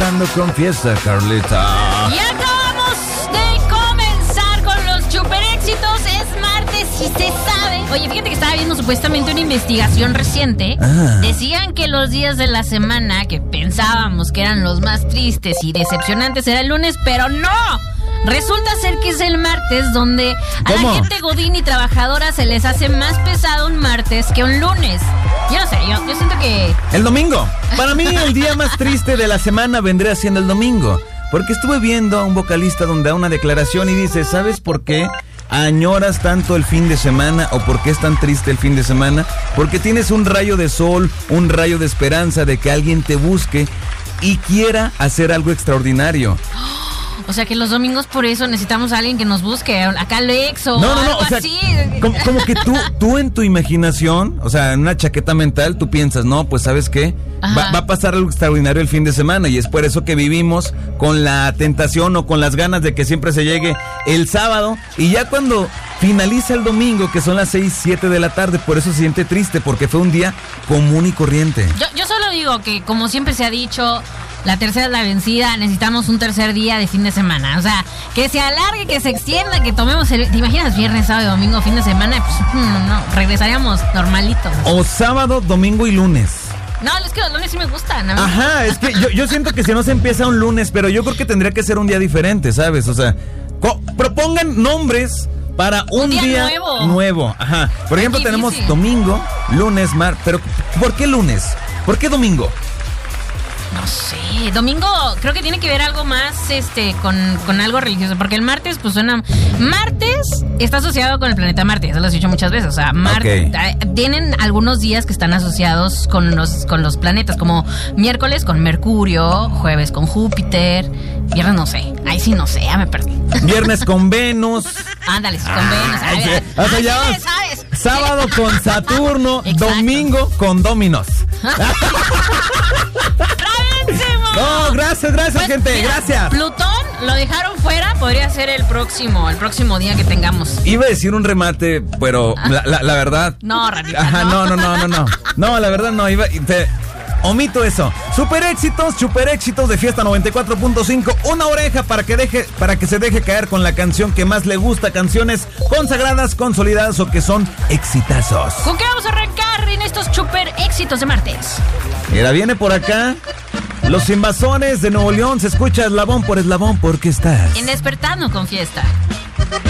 Despertando con Fiesta, Carlita. Y acabamos de comenzar con los super éxitos. Es martes y se sabe. Oye, fíjate que estaba viendo supuestamente una investigación reciente. Decían que los días de la semana que pensábamos que eran los más tristes y decepcionantes era el lunes, pero no. Resulta ser que es el martes donde a la gente godín y trabajadora se les hace más pesado un martes que un lunes. Yo no sé, yo siento que... El domingo. Para mí el día más triste de la semana vendría siendo el domingo. Porque estuve viendo a un vocalista donde da una declaración y dice, ¿sabes por qué añoras tanto el fin de semana o por qué es tan triste el fin de semana? Porque tienes un rayo de sol, un rayo de esperanza de que alguien te busque y quiera hacer algo extraordinario. O sea que los domingos por eso necesitamos a alguien que nos busque, acá Alex o algo así. Como que tú en tu imaginación, o sea, en una chaqueta mental, tú piensas, no, pues ¿sabes qué? Va a pasar algo extraordinario el fin de semana y es por eso que vivimos con la tentación o con las ganas de que siempre se llegue el sábado y ya cuando finaliza el domingo, que son las 6, 7 de la tarde, por eso se siente triste, porque fue un día común y corriente. Yo solo digo que, como siempre se ha dicho, la tercera es la vencida, necesitamos un tercer día de fin de semana. O sea, que se alargue, que se extienda, que tomemos ¿te imaginas viernes, sábado, domingo, fin de semana? Pues no, regresaríamos normalitos. O sábado, domingo y lunes. No, es que los lunes sí me gustan. Ajá, es que yo siento que si no se empieza un lunes, pero yo creo que tendría que ser un día diferente, ¿sabes? O sea, propongan nombres para un día nuevo. Ajá. Por ejemplo, tenemos domingo, lunes, pero ¿por qué lunes? ¿Por qué domingo? No sé, domingo creo que tiene que ver algo más con algo religioso, porque el martes pues suena... Martes está asociado con el planeta Marte, eso lo he dicho muchas veces, o sea, Marte tienen algunos días que están asociados con los planetas, como miércoles con Mercurio, jueves con Júpiter, viernes no sé, ahí sí no sé, ya me perdí. Viernes con Venus. Ándale, con Venus. ¿Sabes? Sábado con Saturno, domingo con Dominos. No, gracias, pues, gente, mira, gracias. Plutón lo dejaron fuera, podría ser el próximo día que tengamos. Iba a decir un remate, pero la verdad. No, Ranita. Ajá, no. No, la verdad no, omito eso. Super éxitos de Fiesta 94.5. Una oreja para que se deje caer con la canción que más le gusta, canciones consagradas, consolidadas o que son exitazos. ¿Con qué vamos a arrancar en estos super éxitos de martes? Mira, viene por acá. Los Invasores de Nuevo León, se escucha eslabón por eslabón, ¿por qué estás? En Despertando con Fiesta.